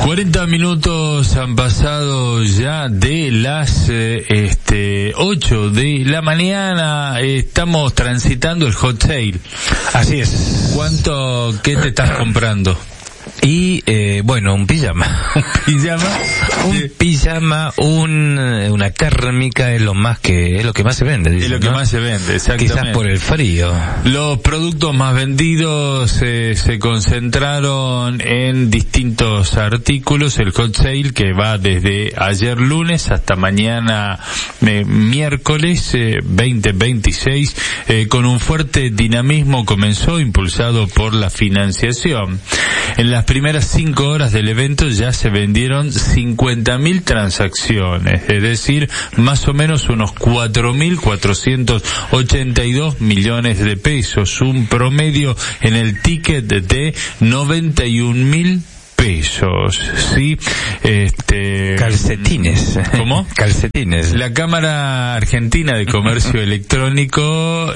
40 minutos han pasado ya de las 8 de la mañana. Estamos transitando el hot sale. Así es. ¿Qué te estás comprando? Y un pijama. Una térmica es lo que más se vende. Es lo que más se vende, exactamente. Quizás por el frío. Los productos más vendidos se concentraron en distintos artículos. El hot sale que va desde ayer lunes hasta mañana miércoles 20-26 con un fuerte dinamismo comenzó, impulsado por la financiación. En las primeras 5 horas del evento ya se vendieron 50.000 transacciones, es decir, más o menos unos 4.482 millones de pesos, un promedio en el ticket de 91.000 pesos, ¿sí? Calcetines. ¿Cómo? Calcetines. La Cámara Argentina de Comercio Electrónico,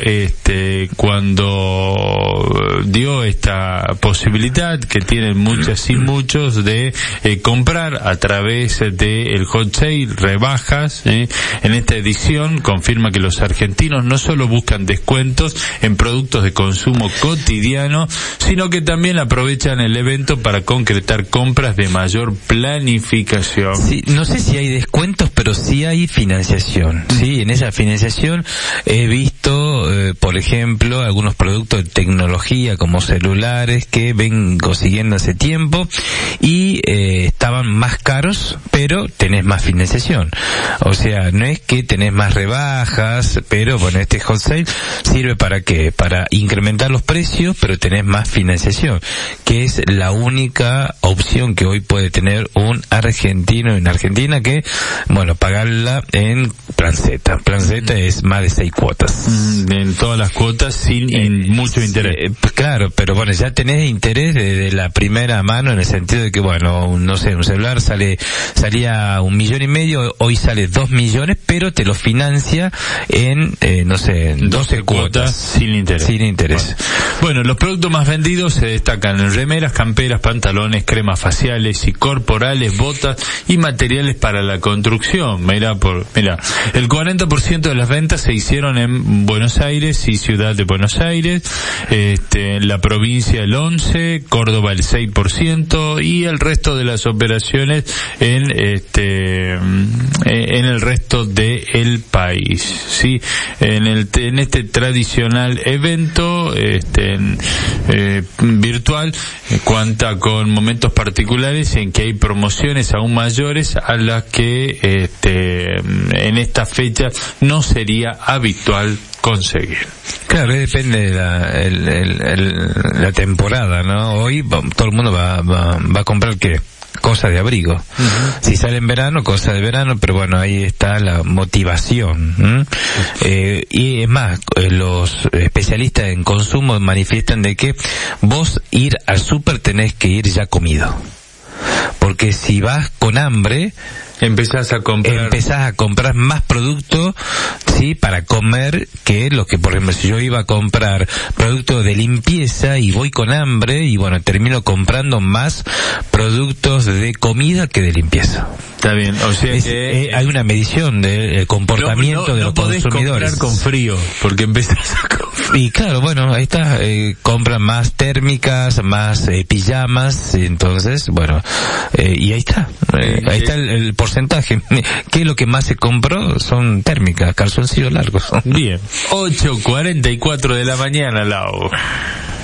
cuando dio esta posibilidad que tienen muchas y muchos de comprar a través de el hot sale, rebajas, en esta edición confirma que los argentinos no solo buscan descuentos en productos de consumo cotidiano, sino que también aprovechan el evento para concretar compras de mayor planificación. Sí, no sé si hay descuentos, pero sí hay financiación. Sí, en esa financiación he visto, por ejemplo, algunos productos de tecnología como celulares que vengo siguiendo hace tiempo y estaban más caros, pero tenés más financiación. O sea, no es que tenés más rebajas, pero bueno, este hot sale sirve para ¿qué? Para incrementar los precios, pero tenés más financiación, que es la única opción que hoy puede tener un argentino en Argentina, que, pagarla en Planceta. Planceta es más de 6 cuotas. En todas las cuotas sin mucho interés. Claro, pero ya tenés interés de la primera mano, en el sentido de que, un celular salía 1,5 millones, hoy sale 2 millones, pero te lo financia en, 12 cuotas. Sin interés. Sin interés. Bueno, los productos más vendidos se destacan en remeras, camperas, pantalones, cremas faciales y corporales, botas y materiales para la construcción. Mira, el 40% de las ventas se hicieron en Buenos Aires y Ciudad de Buenos Aires, la provincia el 11%, Córdoba el 6% y el resto de las operaciones en el resto del país. Sí, en este tradicional evento virtual cuenta con momentos particulares en que hay promociones aún mayores a las que en esta fecha no sería habitual conseguir. Claro, depende de la temporada, ¿no? Hoy todo el mundo va a comprar ¿qué? Cosa de abrigo. Uh-huh. Si sale en verano, cosa de verano, pero ahí está la motivación. Y es más, los especialistas en consumo manifiestan de que vos ir al súper tenés que ir ya comido. Porque si vas con hambre, empezás a comprar más productos, sí, para comer, que lo que, por ejemplo, si yo iba a comprar productos de limpieza y voy con hambre y termino comprando más productos de comida que de limpieza. Está bien, o sea que hay una medición del comportamiento de los consumidores. No podés comprar con frío, porque empezás a comprar. Y claro, ahí está, compran más térmicas, más pijamas, entonces, y ahí está, ahí está el porcentaje. ¿Qué es lo que más se compró? Son térmicas, calzoncillos largos. Bien, 8:44 de la mañana, Lau.